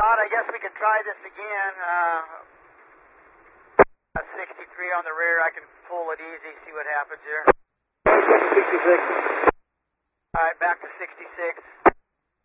I guess we could try this again. 63 on the rear. I can pull it easy, see what happens here. 66. All right, back to 66.